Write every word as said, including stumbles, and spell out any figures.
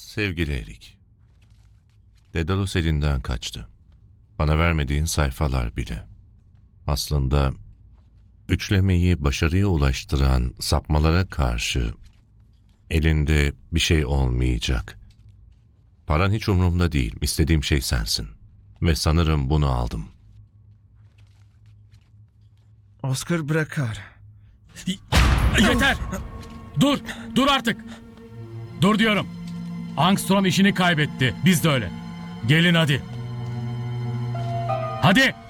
Sevgili Erik, Dedalus elinden kaçtı. Bana vermediğin sayfalar bile. Aslında üçlemeyi başarıya ulaştıran sapmalara karşı elinde bir şey olmayacak. Paran hiç umurumda değil. İstediğim şey sensin. Ve sanırım bunu aldım. Oscar bırakar. Yeter! Dur! Dur artık! Dur diyorum. Angstrom işini kaybetti. Biz de öyle. Gelin hadi. Hadi!